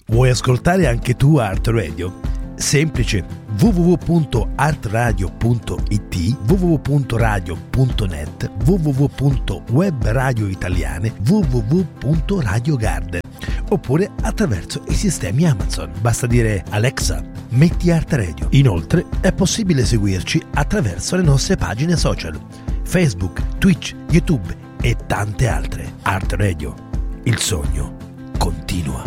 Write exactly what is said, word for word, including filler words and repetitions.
Vuoi ascoltare anche tu Art Radio? Semplice, w w w punto art radio punto i t, w w w punto radio punto net, w w w punto web radio italiane, w w w punto radio garden, oppure attraverso i sistemi Amazon. Basta dire Alexa, metti Art Radio. Inoltre è possibile seguirci attraverso le nostre pagine social, Facebook, Twitch, YouTube e tante altre. Art Radio, il sogno continua.